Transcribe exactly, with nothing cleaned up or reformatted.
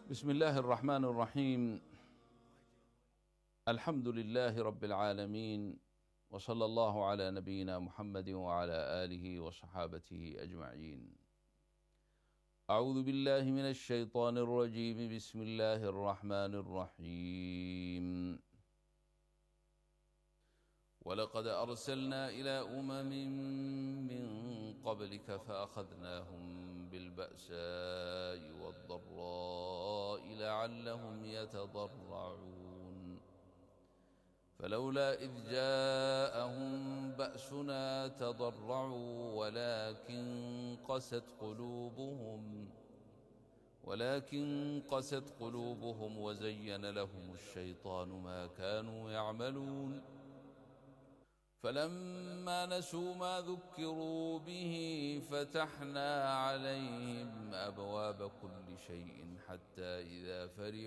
بسم الله الرحمن الرحيم. الحمد لله رب العالمين، وصلى الله على نبينا محمد وعلى آله وصحابته أجمعين. أعوذ بالله من الشيطان الرجيم. بسم الله الرحمن الرحيم. ولقد أرسلنا إلى أمم من قبلك فأخذناهم بالبأساء والضراء لعلهم يتضرعون فلولا إذ جاءهم بأسنا تضرعوا ولكن قست قلوبهم ولكن قست قلوبهم وزين لهم الشيطان ما كانوا يعملون فلما نسوا ما ذكروا به فتحنا عليهم أبواب كل شيء حتى إذا فرحوا